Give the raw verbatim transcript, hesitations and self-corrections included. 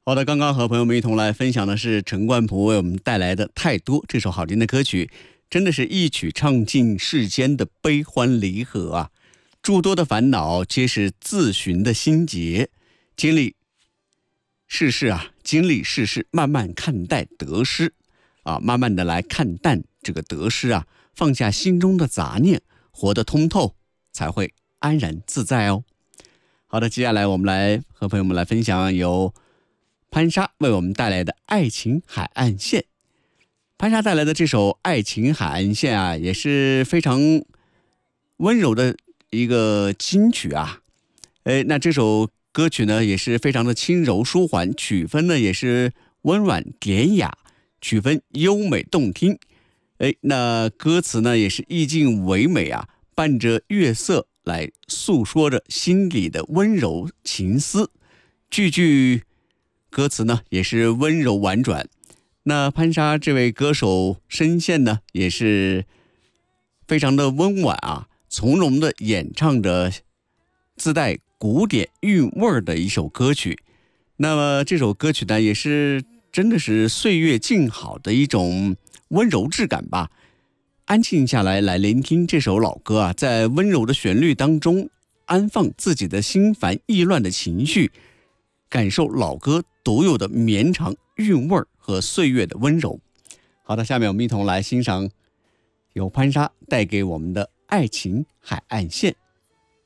好的，刚刚和朋友们一同来分享的是陈冠甫为我们带来的《太多》这首好听的歌曲，真的是一曲唱尽世间的悲欢离合啊！诸多的烦恼皆是自寻的心结，经历世事啊，经历世事，慢慢看待得失啊，慢慢的来看淡这个得失啊，放下心中的杂念，活得通透，才会安然自在哦。好的，接下来我们来和朋友们来分享由潘莎为我们带来的《爱情海岸线》。潘莎带来的这首《爱情海岸线》啊，也是非常温柔的一个金曲啊。哎，那这首歌曲呢，也是非常的轻柔舒缓，曲风呢也是温婉典雅，曲风优美动听。哎，那歌词呢也是意境唯美啊，伴着月色来诉说着心里的温柔情思，句句歌词呢也是温柔婉转。那潘莎这位歌手声线呢也是非常的温婉啊，从容的演唱着自带古典韵味的一首歌曲。那么这首歌曲呢也是真的是岁月静好的一种温柔质感吧。安静下来来聆听这首老歌啊，在温柔的旋律当中安放自己的心烦意乱的情绪，感受老歌独有的绵长韵味和岁月的温柔。好的，下面我们一同来欣赏由潘莎带给我们的《爱情海岸线》。